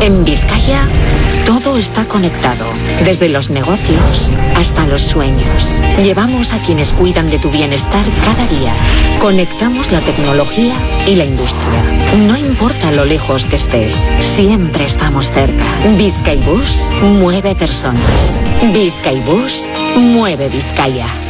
En Vizcaya, todo está conectado, desde los negocios hasta los sueños. Llevamos a quienes cuidan de tu bienestar cada día. Conectamos la tecnología y la industria. No importa lo lejos que estés, siempre estamos cerca. Vizcaibus mueve personas. Vizcaibus mueve Vizcaya.